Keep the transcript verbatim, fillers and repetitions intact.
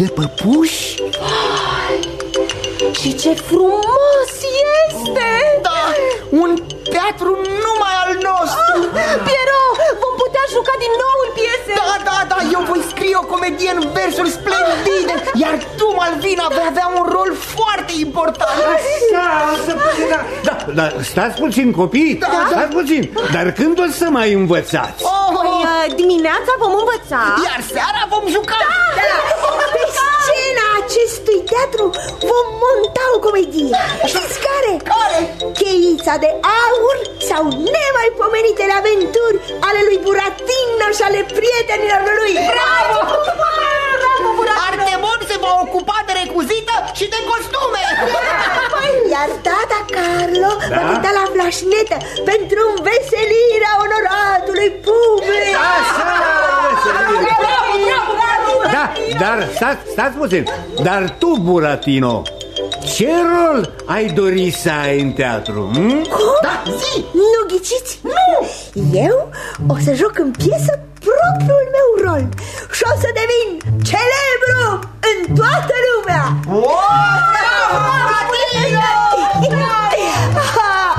de păpuși. Și ce frumos este! Da, un teatru numai al nostru. Piero, vom putea juca din nou în piese. Da, da, da, eu voi scrie o comedie în versuri splendide, iar tu, Malvina, vei avea un rol foarte important. Așa, o să putem, da. Da, da, stați puțin, copii, da, stați da. puțin. Dar când o să mai învățați? Oh, păi, dimineața vom învăța, iar seara vom juca. Da, da. Pe scena acestui teatru vom monta o comedie. Știți care? Care? Cheița de aur sau nemaipomenitele aventuri ale lui Buratino și ale prietenilor lui. Bravo! Bravo, Buratino! Artemon se va ocupa de recuzită și de costume. Iar tata Carlo da? va cânta la flașnetă pentru înveselirea onoratului public. Așa! Bravo, bravo, bravo! Da, dar stați, stați puțin. Dar tu, Buratino, ce rol ai dori să ai în teatru? Hm? Cum? Da, zi! Nu ghiciți? Nu! Eu o să joc în piesă propriul meu rol și o să devin celebru în toată lumea. Oh!